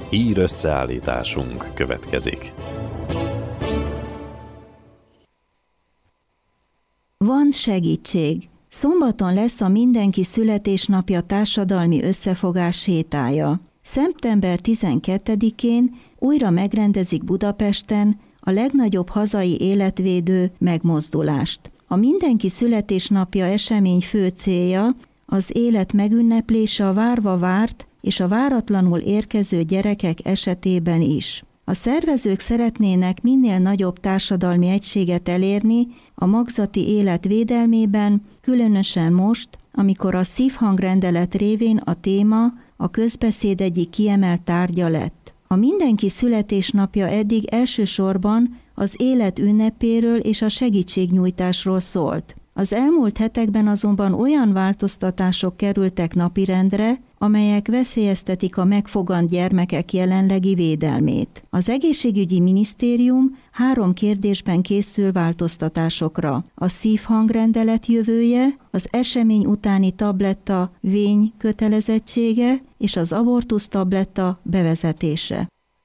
Hír összeállításunk következik. Van segítség. Szombaton lesz a Mindenki születésnapja társadalmi összefogás sétája. Szeptember 12-én újra megrendezik Budapesten a legnagyobb hazai életvédő megmozdulást. A Mindenki születésnapja esemény fő célja az élet megünneplése a várva várt és a váratlanul érkező gyerekek esetében is. A szervezők szeretnének minél nagyobb társadalmi egységet elérni a magzati élet védelmében, különösen most, amikor a szívhangrendelet révén a téma a közbeszéd egyik kiemelt tárgya lett. A Mindenki születésnapja eddig elsősorban az élet ünnepéről és a segítségnyújtásról szólt. Az elmúlt hetekben azonban olyan változtatások kerültek napirendre, amelyek veszélyeztetik a megfogant gyermekek jelenlegi védelmét. Az egészségügyi minisztérium 3 kérdésben készül változtatásokra: a szívhangrendelet jövője, az esemény utáni tabletta vény kötelezettsége és az abortusz tabletta bevezetése.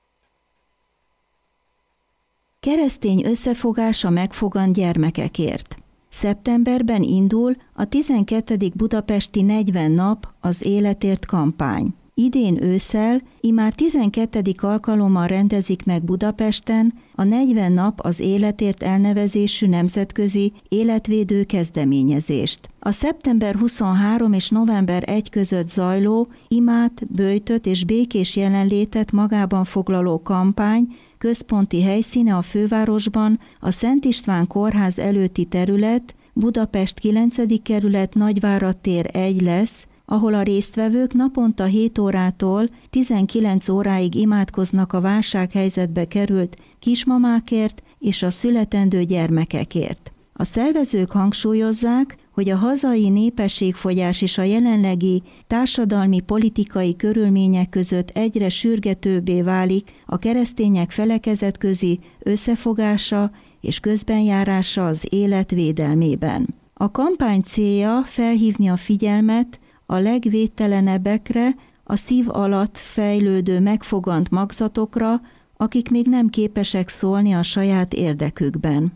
Keresztény összefogás a megfogant gyermekekért. Szeptemberben indul a 12. budapesti 40 nap az életért kampány. Idén ősszel immár 12. alkalommal rendezik meg Budapesten a 40 nap az életért elnevezésű nemzetközi életvédő kezdeményezést. A szeptember 23 és november 1 között zajló imát, böjtöt és békés jelenlétet magában foglaló kampány központi helyszíne a fővárosban a Szent István kórház előtti terület, Budapest 9. kerület, Nagyvárad tér 1 lesz, ahol a résztvevők naponta 7 órától 19 óráig imádkoznak a válsághelyzetbe került kismamákért és a születendő gyermekekért. A szervezők hangsúlyozzák, hogy a hazai népességfogyás és a jelenlegi társadalmi-politikai körülmények között egyre sürgetőbbé válik a keresztények felekezetközi összefogása és közbenjárása az élet védelmében. A kampány célja felhívni a figyelmet a legvédtelenebbekre, a szív alatt fejlődő megfogant magzatokra, akik még nem képesek szólni a saját érdekükben.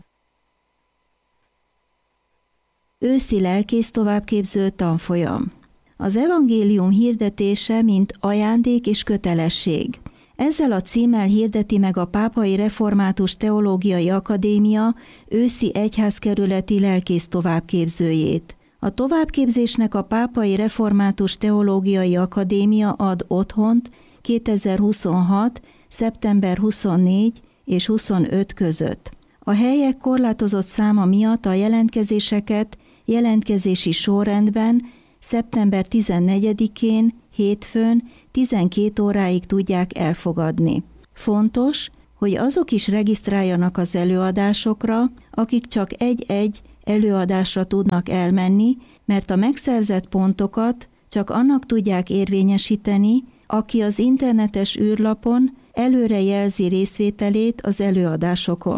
Őszi lelkész továbbképző tanfolyam. Az evangélium hirdetése, mint ajándék és kötelesség. Ezzel a címmel hirdeti meg a Pápai Református Teológiai Akadémia őszi egyházkerületi lelkész továbbképzőjét. A továbbképzésnek a Pápai Református Teológiai Akadémia ad otthont 2026. szeptember 24 és 25 között. A helyek korlátozott száma miatt a jelentkezéseket jelentkezési sorrendben szeptember 14-én, hétfőn 12 óráig tudják elfogadni. Fontos, hogy azok is regisztráljanak az előadásokra, akik csak egy-egy előadásra tudnak elmenni, mert a megszerzett pontokat csak annak tudják érvényesíteni, aki az internetes űrlapon előre jelzi részvételét az előadásokon.